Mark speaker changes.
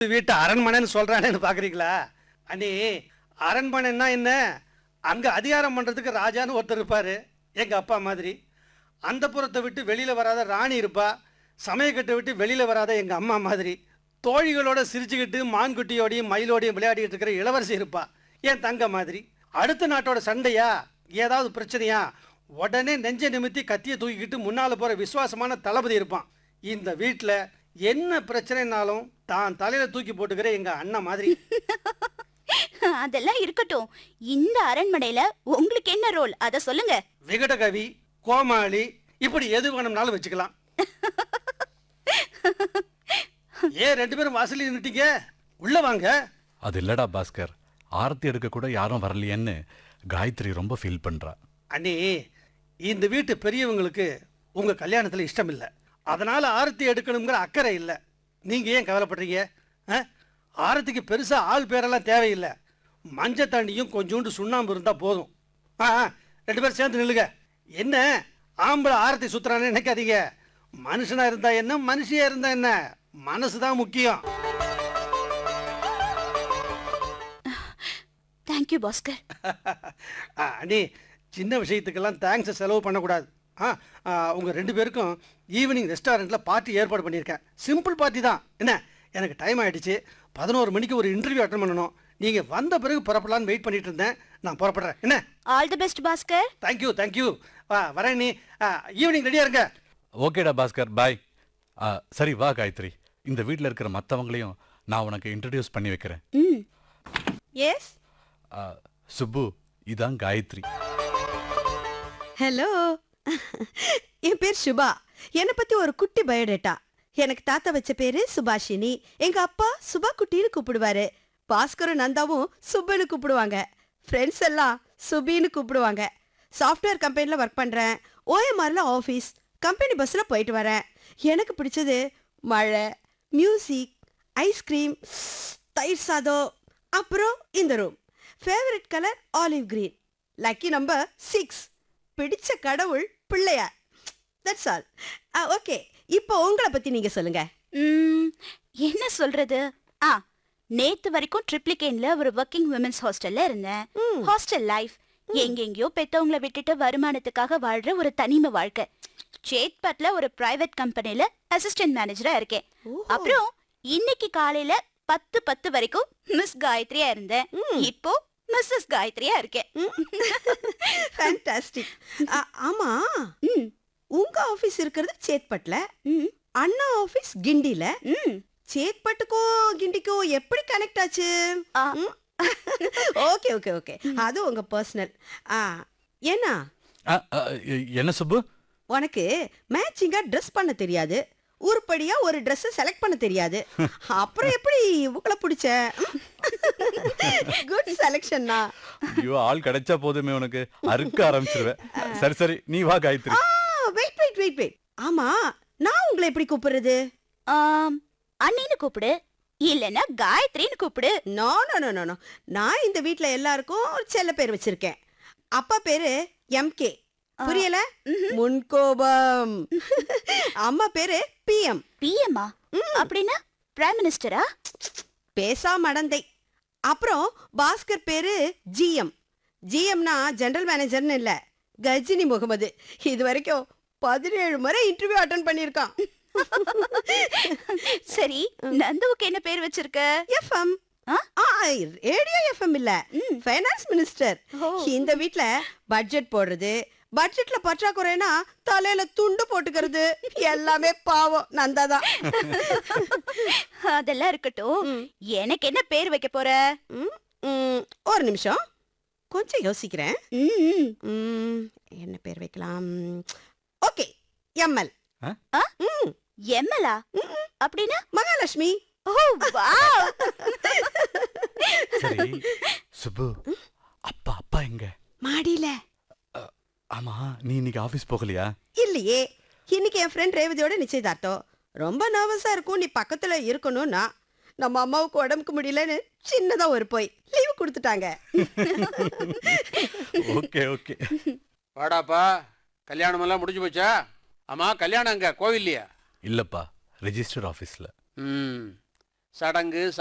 Speaker 1: வீட்டு அரண்மனைன்னு சொல்றானேன்னு பாக்குறீங்களா? அண்ணி, அரண்மனைன்னா என்ன? அங்க அதிகாரம் பண்றதுக்கு ராஜான்னு ஒருத்தர் இருப்பாரு, எங்க அப்பா மாதிரி. அந்த புறத்தை விட்டு வெளியில வராத ராணி இருப்பா, சமயக்கட்டை விட்டு வெளியில வராத எங்க அம்மா மாதிரி. தோழிகளோட சிரிச்சுக்கிட்டு மான்குட்டியோடையும் மயிலோடையும் விளையாடிட்டு இருக்கிற இளவரசி இருப்பா, என் தங்க மாதிரி. அடுத்த நாட்டோட சண்டையா, ஏதாவது பிரச்சனையா, உடனே நெஞ்ச நிமித்தி கத்தியை தூக்கிக்கிட்டு முன்னால போற விசுவாசமான தளபதி இருப்பான். இந்த வீட்டில் என்ன பிரச்சனைனாலும் தான் தலையில தூக்கி போட்டுக்கிற எங்க அண்ணன் மாதிரி.
Speaker 2: அதெல்லாம் இருக்கட்டும். இந்த அரண்மனையில உங்களுக்கு என்ன ரோல் அத சொல்லுங்க.
Speaker 1: விகடகவி, கோமாளி, இப்படி எது வேணும்னாலும் வச்சுக்கலாம். ஏன் 2 பேரும் வாசலில் நின்னுட்டீங்க? உள்ள வாங்க.
Speaker 3: அது இல்லடா பாஸ்கர், ஆரத்தி எடுக்க கூட யாரும் வரலையேன்னு காயத்ரி ரொம்ப ஃபீல் பண்றா.
Speaker 1: அண்ணி, இந்த வீட்டு பெரியவங்களுக்கு உங்க கல்யாணத்துல இஷ்டம் இல்லை, அதனால ஆரத்தி எடுக்கணுங்கிற அக்கறை இல்லை. நீங்க ஏன் கவலைப்படுறீங்க? ஆரத்திக்கு பெருசா ஆள் பேரெல்லாம் தேவையில்லை, மஞ்ச தண்ணியும் கொஞ்சோண்டு சுண்ணாம்பு இருந்தா போதும். 2 பேரும் சேர்ந்து நில்லுங்க. என்ன ஆம்பளை ஆரத்தி சுத்துறான்னு நினைக்காதீங்க. மனுஷனா இருந்தா என்ன, மனுஷியா இருந்தா என்ன, மனசுதான் முக்கியம்.
Speaker 2: தேங்க்யூ பாஸ்கர்.
Speaker 1: அண்ணி, சின்ன விஷயத்துக்கெல்லாம் தேங்க்ஸ் செலவு பண்ணக்கூடாது. உங்கள் 2 பேருக்கும் ஈவினிங் ரெஸ்டாரண்ட்டில் பார்ட்டி ஏற்பாடு பண்ணியிருக்கேன். சிம்பிள் பார்ட்டி தான். என்ன, எனக்கு டைம் ஆகிடுச்சு, 11 மணிக்கு ஒரு இன்டர்வியூ அட்டன் பண்ணணும். நீங்கள் வந்த பிறகு புறப்படலான்னு வெயிட் பண்ணிட்டு இருந்தேன். நான் புறப்படுறேன். என்ன?
Speaker 2: All the best Bhaskar.
Speaker 1: Thank you thank you. வரேன் நீ. ஈவினிங் ரெடியாக இருங்க.
Speaker 3: ஓகேடா பாஸ்கர், பாய். சரி வா காயத்ரி, இந்த வீட்டில் இருக்கிற மற்றவங்களையும் நான் உனக்கு இன்ட்ரடியூஸ் பண்ணி வைக்கிறேன்.
Speaker 4: எஸ்.
Speaker 3: சுப்பு, இதான் காயத்ரி.
Speaker 4: ஹலோ, என் பேர் சுபா. என்னை பத்தி ஒரு குட்டி பயோடேட்டா. எனக்கு தாத்தா வச்ச பேரு சுபாஷினி. எங்க அப்பா சுபா குட்டின்னு கூப்பிடுவாரு. பாஸ்கரும் நந்தாவும் சுப்புன்னு கூப்பிடுவாங்க. ஃப்ரெண்ட்ஸ் எல்லாம் சுபின்னு கூப்பிடுவாங்க. சாஃப்ட்வேர் கம்பெனில ஒர்க் பண்றேன். ஓஎம்ஆர்ல ஆஃபீஸ், கம்பெனி பஸ்ல போயிட்டு வரேன். எனக்கு பிடிச்சது மழை, மியூசிக், ஐஸ்கிரீம், தயிர் சாதம், அப்புறம் இந்த room. Favourite colour olive green. Lucky number 6. பிடிச்ச கடவுள் பிள்ளையார். That's all. ஓகே, இப்போ உங்களை பத்தி நீங்க சொல்லுங்க.
Speaker 2: என்ன சொல்றது? நேத்து வரைக்கும் ட்ரிப்ளிகேன்ல ஒரு ஒர்க்கிங் விமென்ஸ் ஹாஸ்டல்ல இருந்தேன். ஹாஸ்டல் லைஃப் எங்கெங்கயோ பெத்தவங்களை விட்டுட்டு வருமானத்துக்காக வாழ்ற ஒரு தனிமை வாழ்க்கை. சேத்பட்ல ஒரு பிரைவேட் கம்பெனில அசிஸ்டன்ட் மேனேஜரா இருக்கேன். அப்புறம் இன்னைக்கு காலையில 10:10 வரைக்கும் மிஸ் காயத்ரியா இருந்தேன். இப்போ மிஸ்ஸஸ் காயத்ரியா இருக்கேன்.
Speaker 4: ஃபேண்டாஸ்டிக். ஆமா, உங்க ஆபீஸ் இருக்கிறது சேத்பட்ல, அண்ணா ஆபீஸ் கிண்டில. சேத்பட்டுக்கும் கிண்டிக்கும் எப்படி கனெக்ட் ஆச்சு? ஓகே ஓகே ஓகே, அது உங்க பர்சனல். என்ன
Speaker 3: என்ன சுப்பு,
Speaker 4: உனக்கு மேட்சிங்கா ட்ரெஸ் பண்ண தெரியாது, உருப்படியா ஒரு ட்ரெஸ் செலக்ட் பண்ண தெரியாது. அப்புறம் எப்படி உங்களை பிடிச்ச? குட் செலக்ஷன்னா.
Speaker 3: ஐயோ, ஆள் கிடைச்சா போதுமே, உனக்கு அறுக்க ஆரம்பிச்சிருவேன். சரி சரி, நீ வா Gayatri.
Speaker 4: Wait wait wait wait. ஆமா, நான் உங்களை எப்படி கூப்பிடுறது?
Speaker 2: அண்ணின்னு கூப்பிடு, இல்லன்னா காயத்ரின்னு கூப்பிடு.
Speaker 4: No no no no no. நான் இந்த வீட்ல எல்லாருக்கும் செல்ல பேர் வச்சிருக்கேன். அப்பா பேரு MK. புரியல? முன்கோபம். அம்மா பேரு PM.
Speaker 2: பிஎம்மா? அப்படின்னா பிரைம் மினிஸ்டரா?
Speaker 4: பேசா மடந்தை. அப்புறம் பாஸ்கர் பேரு GM. GMனா ஜெனரல் மேனேஜர்னு இல்ல, கஜினி முகமது. இது வரைக்கும் 17 முறை இன்டர்வியூ அட்டெண்ட் பண்ணிருக்கான்.
Speaker 2: சரி, நந்துவுக்கு என்ன பேர் வச்சிருக்க?
Speaker 4: FM. ரேடியோ FM இல்ல, ஃபைனான்ஸ் மினிஸ்டர். இந்த வீட்ல பட்ஜெட் போடுறது, பட்ஜெட்ல பற்றாக்குறைனா தலையில துண்டு போட்டுக்கிறது, எல்லாமே பாவம் நந்தாதான்.
Speaker 2: அதெல்லாம் இருக்கட்டும், எனக்கு என்ன பேர் வைக்க போற?
Speaker 4: ஒரு நிமிஷம், கொஞ்சம் யோசிக்கிறேன். என்ன பேர் வைக்கலாம்? Okay, ML.
Speaker 2: எம்எலா? அப்படின்னா
Speaker 4: மகாலட்சுமி.
Speaker 2: ஓ வாவ்.
Speaker 3: சரி சுப்பு, அப்பா அப்பா எங்க?
Speaker 4: மாடியில.
Speaker 3: ஆமா, நீ இன்னைக்கு ஆபீஸ் போகலையா?
Speaker 4: இல்லையே, இன்னைக்கு என் ஃப்ரெண்ட் ரேவதியோட நிச்சயதார்த்தம். ரொம்ப நர்வஸா இருக்கும், நீ பக்கத்துல இருக்கணும்னா. நம்ம அம்மாவுக்கு உடம்புக்கு முடியலன்னு சின்னதா ஒரு போய் லீவு கொடுத்துட்டாங்க.
Speaker 3: Okay okay.
Speaker 5: வாடாப்பா, கல்யாணம் எல்லாம் முடிஞ்சு போச்சா? ஆமா, கல்யாணம் அங்க கோவில்லையா?
Speaker 3: இல்லப்பா, ரெஜிஸ்டர் ஆபீஸ்ல.
Speaker 5: சடங்கு